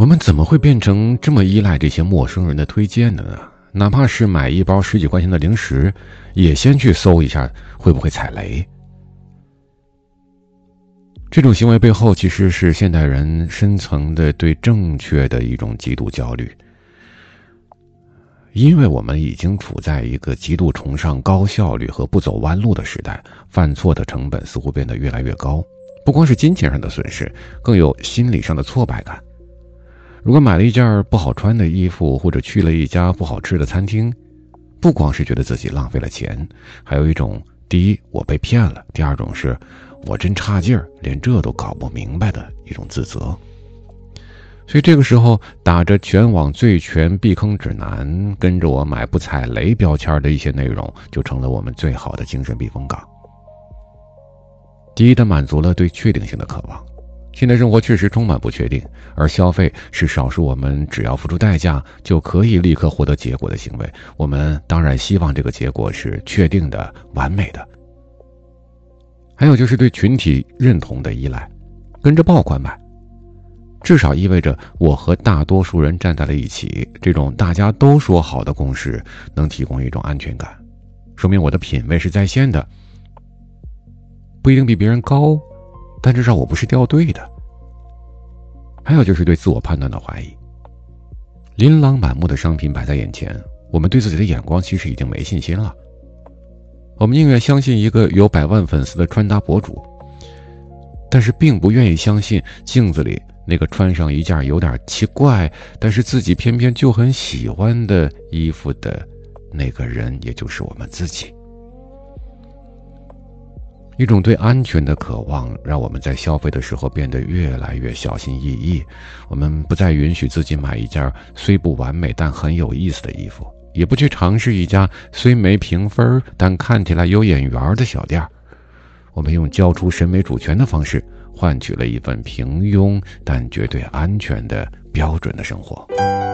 我们怎么会变成这么依赖这些陌生人的推荐的呢？哪怕是买一包10几块钱的零食，也先去搜一下会不会踩雷。这种行为背后其实是现代人深层的对正确的一种极度焦虑。因为我们已经处在一个极度崇尚高效率和不走弯路的时代，犯错的成本似乎变得越来越高，不光是金钱上的损失，更有心理上的挫败感。如果买了一件不好穿的衣服，或者去了一家不好吃的餐厅，不光是觉得自己浪费了钱，还有一种第一我被骗了，第二种是我真差劲儿，连这都搞不明白的一种自责。所以这个时候打着全网最全避坑指南，跟着我买不踩雷标签的一些内容，就成了我们最好的精神避风港。第一，它满足了对确定性的渴望。现在生活确实充满不确定，而消费是少数我们只要付出代价就可以立刻获得结果的行为，我们当然希望这个结果是确定的、完美的。还有就是对群体认同的依赖，跟着爆款买，至少意味着我和大多数人站在了一起，这种大家都说好的共识能提供一种安全感，说明我的品味是在线的，不一定比别人高，但至少我不是掉队的。还有就是对自我判断的怀疑，琳琅满目的商品摆在眼前，我们对自己的眼光其实已经没信心了。我们宁愿相信一个有100万粉丝的穿搭博主，但是并不愿意相信镜子里那个穿上一件有点奇怪，但是自己偏偏就很喜欢的衣服的那个人，也就是我们自己。一种对安全的渴望，让我们在消费的时候变得越来越小心翼翼。我们不再允许自己买一件虽不完美但很有意思的衣服，也不去尝试一家虽没评分但看起来有眼缘的小店。我们用交出审美主权的方式，换取了一份平庸但绝对安全的标准的生活。